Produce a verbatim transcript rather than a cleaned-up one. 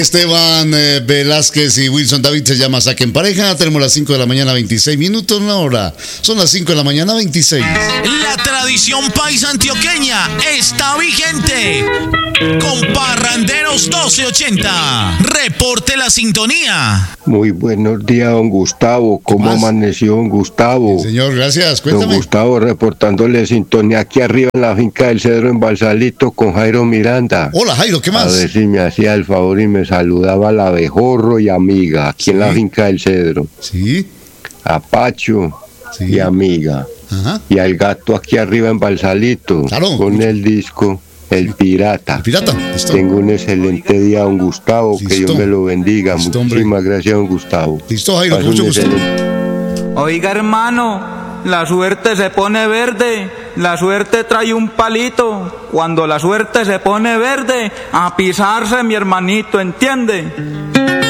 Esteban eh, Velázquez y Wilson David se llama Saque en Pareja. Tenemos las cinco de la mañana, veintiséis minutos, una hora. Son las cinco de la mañana, veintiséis. La tradición paisa antioqueña está vigente. Con Parranderos doce ochenta. Reporte la sintonía. Muy buenos días, don Gustavo. ¿Cómo amaneció, don Gustavo? Sí, señor, gracias. Cuéntame. Don Gustavo, reportándole sintonía aquí arriba en la finca del Cedro en Balsalito con Jairo Miranda. Hola, Jairo, ¿qué más? A ver si me hacía el favor y me saludaba la Abejorro y Amiga, aquí sí. En la finca del Cedro. Sí. A Pacho sí. Y Amiga. Ajá. Y al gato aquí arriba en Balsalito. Claro. Con el disco El Pirata. El Pirata. Listo. Tengo un excelente día, don Gustavo. Listo. Que Dios me lo bendiga. Listo, Muchísimas hombre. Gracias, don Gustavo. Listo, Jairo, con mucho gusto. Oiga, hermano, la suerte se pone verde. La suerte trae un palito. Cuando la suerte se pone verde, a pisarse, mi hermanito, ¿entiende?